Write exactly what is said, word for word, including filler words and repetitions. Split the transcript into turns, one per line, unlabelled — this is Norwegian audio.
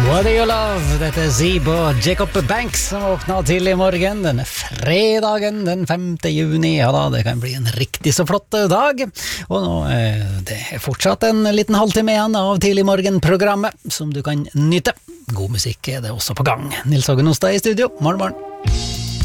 What do you love? Dette er Zeeb og Jacob Banks som åpna tidlig i morgen, denne fredagen den femte juni. Ja da, det kan bli en riktig så flott dag. Og nå eh, det er fortsatt en liten halvtime igjen av tidlig morgen-programmet som du kan nyte. God musikk er det også på gang. Nils Hågen Ostad i studio. Morgen, morgen.